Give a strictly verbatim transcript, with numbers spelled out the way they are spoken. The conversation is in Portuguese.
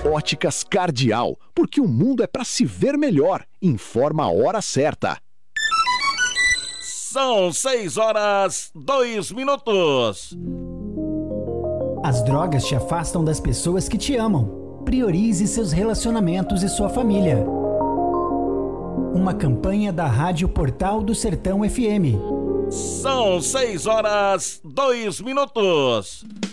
Óticas Cardial, porque o mundo é para se ver melhor. Informa a hora certa. São seis horas, dois minutos. As drogas te afastam das pessoas que te amam. Priorize seus relacionamentos e sua família. Uma campanha da Rádio Portal do Sertão F M. São seis horas, dois minutos.